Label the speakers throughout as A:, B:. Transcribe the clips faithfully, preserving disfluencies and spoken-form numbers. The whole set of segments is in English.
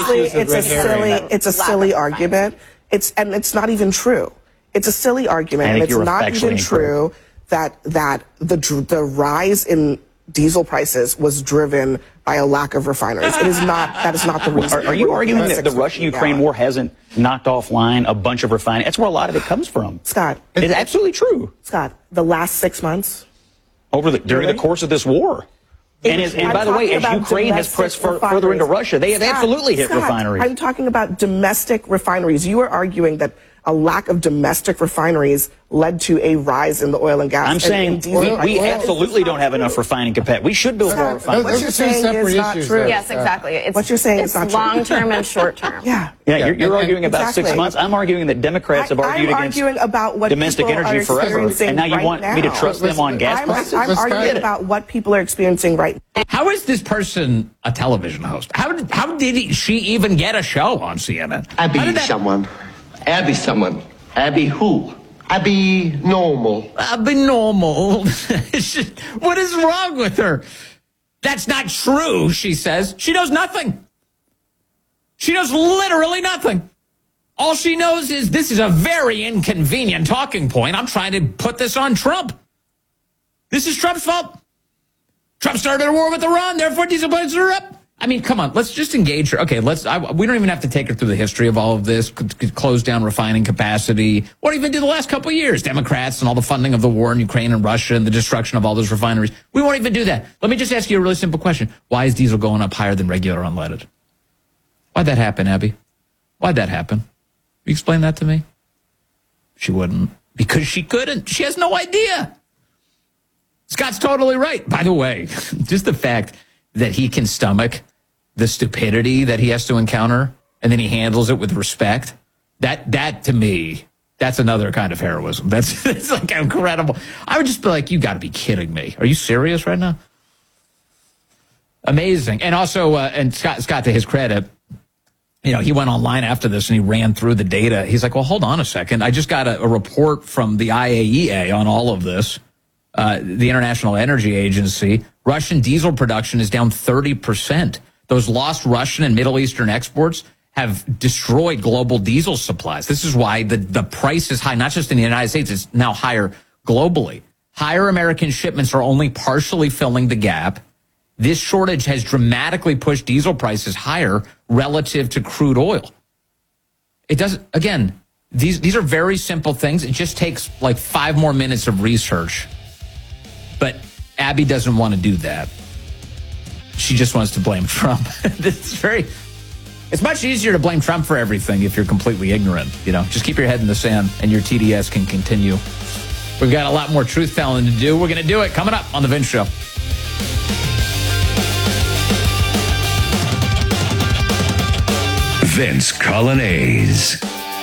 A: honestly, it's a silly, it's a silly argument. It's and it's not even true. It's a silly argument, and it's not even true that that the the rise in diesel prices was driven by a lack of refineries. It is not. That is not the reason.
B: Are, are you arguing that the Russia-Ukraine war hasn't knocked offline a bunch of refining? That's where a lot of it comes from.
A: Scott,
B: it's absolutely true.
A: Scott, the last six months
B: over the during really? the course of this war. And, as, and by the way, as Ukraine has pressed fur, further into Russia, they have Scott, absolutely hit
A: Scott,
B: refineries.
A: I'm talking about domestic refineries. You are arguing that a lack of domestic refineries led to a rise in the oil and gas.
B: I'm
A: and,
B: saying
A: and diesel.
B: we, we absolutely don't have enough refining capacity. We should build more refineries.
A: What you're saying is not true.
C: Yes, exactly. It's,
A: what you're saying
C: it's
A: is not
C: long
A: true.
C: term and short term.
A: Yeah.
B: Yeah, you're, you're
A: and,
B: arguing
A: and,
B: about
A: exactly.
B: six months. I'm arguing that Democrats have argued
A: I'm
B: against
A: arguing about what
B: domestic energy forever. And now you
A: right
B: want
A: now.
B: me to trust them on gas
A: I'm,
B: prices?
A: I'm arguing about what people are experiencing right now.
D: How is this person a television host? How did, how did he, she even get a show on C N N?
E: Abby that... someone. Abby someone. Abby who? Abby normal.
D: Abby normal. What is wrong with her? That's not true, she says. She knows nothing. She knows literally nothing. All she knows is this is a very inconvenient talking point. I'm trying to put this on Trump. This is Trump's fault. Trump started a war with Iran, therefore diesel prices are up. I mean, come on, let's just engage her. Okay, let's. I, we don't even have to take her through the history of all of this, c- c- close down refining capacity. What even did the last couple of years? Democrats and all the funding of the war in Ukraine and Russia and the destruction of all those refineries. We won't even do that. Let me just ask you a really simple question. Why is diesel going up higher than regular unleaded? Why'd that happen, Abby? Why'd that happen? You explain that to me? She wouldn't. Because she couldn't. She has no idea. Scott's totally right. By the way, just the fact that he can stomach the stupidity that he has to encounter, and then he handles it with respect. That, that to me, that's another kind of heroism. That's, that's like incredible. I would just be like, you got to be kidding me. Are you serious right now? Amazing. And also, uh, and Scott, Scott, to his credit, you know, he went online after this and he ran through the data. He's like, well, hold on a second. I just got a, a report from the I A E A on all of this, uh, the International Energy Agency. Russian diesel production is down thirty percent. Those lost Russian and Middle Eastern exports have destroyed global diesel supplies. This is why the, the price is high, not just in the United States, it's now higher globally. Higher American shipments are only partially filling the gap. This shortage has dramatically pushed diesel prices higher relative to crude oil. It doesn't, again, these, these are very simple things. It just takes like five more minutes of research. But Abby doesn't want to do that. She just wants to blame Trump. It's very, it's much easier to blame Trump for everything if you're completely ignorant. You know, just keep your head in the sand and your T D S can continue. We've got a lot more truth telling to do. We're going to do it coming up on The Vince Show.
F: Vince Colonnese.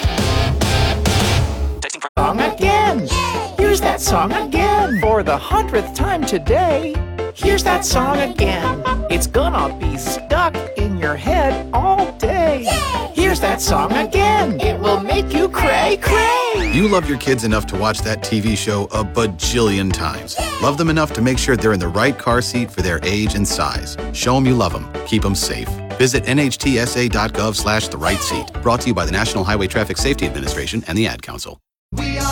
G: Song again. Here's that song again. For the hundredth time today. Here's that song again. It's gonna be stuck in your head all day. Here's that song again. It will make you cray cray.
H: You love your kids enough to watch that T V show a bajillion times. Love them enough to make sure they're in the right car seat for their age and size. Show them you love them. Keep them safe. Visit N H T S A dot gov slash the right seat. Brought to you by the National Highway Traffic Safety Administration and the Ad Council.